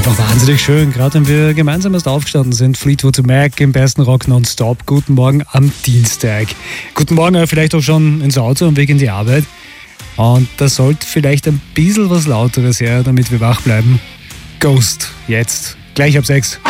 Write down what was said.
einfach wahnsinnig schön, gerade wenn wir gemeinsam erst aufgestanden sind. Fleetwood Mac im besten Rock nonstop. Guten Morgen am Dienstag. Guten Morgen vielleicht auch schon ins Auto am Weg in die Arbeit. Und da sollte vielleicht ein bisschen was Lauteres her, damit wir wach bleiben. Ghost, jetzt, gleich ab 6.